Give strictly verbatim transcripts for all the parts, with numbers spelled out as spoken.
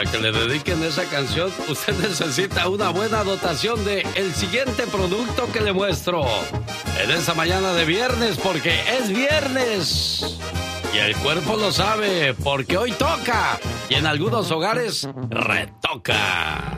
Para que le dediquen esa canción, usted necesita una buena dotación de el siguiente producto que le muestro en esta mañana de viernes, porque es viernes. Y el cuerpo lo sabe, porque hoy toca. Y en algunos hogares, retoca.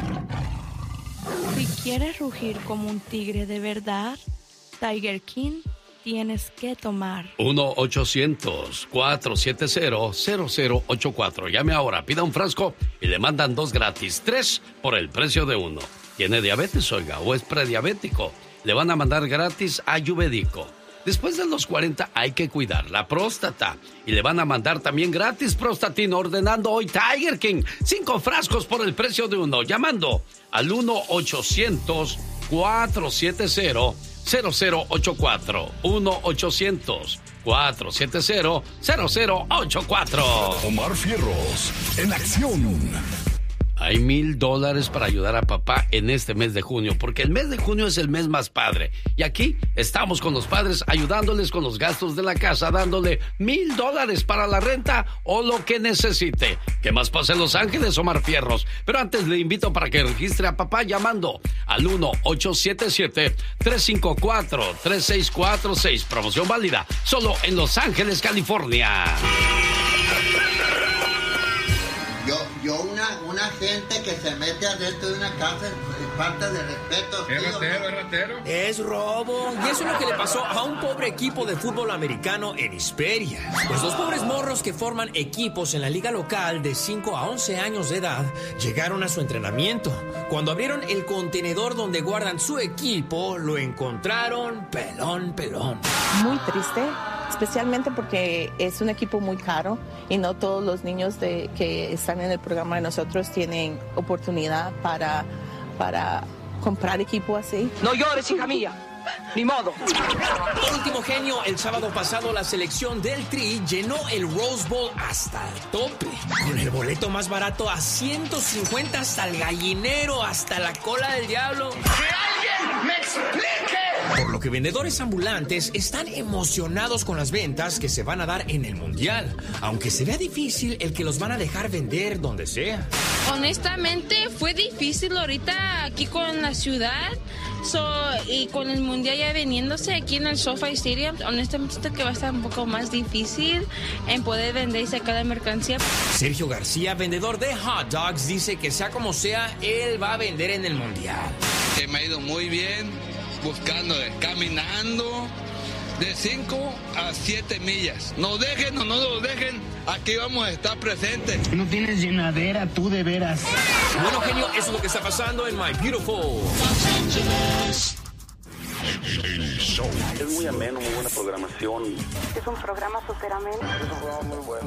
Si quieres rugir como un tigre de verdad, Tiger King tienes que tomar. uno ochocientos, cuatro siete cero, cero cero ocho cuatro. Llame ahora, pida un frasco y le mandan dos gratis. Tres por el precio de uno. ¿Tiene diabetes, oiga, o es prediabético? Le van a mandar gratis Ayurvédico. Después de los cuarenta hay que cuidar la próstata. Y le van a mandar también gratis Prostatin ordenando hoy Tiger King. Cinco frascos por el precio de uno. Llamando al uno ochocientos, cuatro siete cero, cero cero ocho cuatro. uno ochocientos, cuatro siete cero, cero cero ocho cuatro. Omar Fierros, en acción. Hay mil dólares para ayudar a papá en este mes de junio, porque el mes de junio es el mes más padre. Y aquí estamos con los padres ayudándoles con los gastos de la casa, dándole mil dólares para la renta o lo que necesite. ¿Qué más pasa en Los Ángeles, Omar Fierros? Pero antes le invito para que registre a papá llamando al uno ocho siete siete, tres cinco cuatro, tres seis cuatro seis. Promoción válida solo en Los Ángeles, California. Yo, yo una, una gente que se mete adentro de una casa es falta de respeto. ¿Es ratero, es ratero? Es robo. Y eso es lo que le pasó a un pobre equipo de fútbol americano en Hesperia. Pues los pobres morros que forman equipos en la liga local de cinco a once años de edad llegaron a su entrenamiento. Cuando abrieron el contenedor donde guardan su equipo, lo encontraron pelón, pelón. Muy triste. Especialmente porque es un equipo muy caro y no todos los niños de, que están en el programa de nosotros tienen oportunidad para, para comprar equipo así. No llores, hija mía. Ni modo. Por último, genio, el sábado pasado la selección del Tri llenó el Rose Bowl hasta el tope. Con el boleto más barato a ciento cincuenta hasta el gallinero, hasta la cola del diablo. ¡Que alguien me explique! Por lo que vendedores ambulantes están emocionados con las ventas que se van a dar en el Mundial, aunque se vea difícil el que los van a dejar vender donde sea. Honestamente, fue difícil ahorita aquí con la ciudad. So, y con el Mundial ya veniéndose aquí en el SoFi Stadium, honestamente siento que va a estar un poco más difícil en poder vender y sacar la mercancía. Sergio García, vendedor de hot dogs, dice que sea como sea, él va a vender en el Mundial. Que me ha ido muy bien, buscando, caminando de cinco a siete millas. Nos dejen o no nos dejen, aquí vamos a estar presentes. No tienes llenadera, tú de veras. Bueno, genio, eso es lo que está pasando en My Beautiful El show. Es muy ameno, muy buena programación. Es un programa súper ameno. Es un programa muy bueno.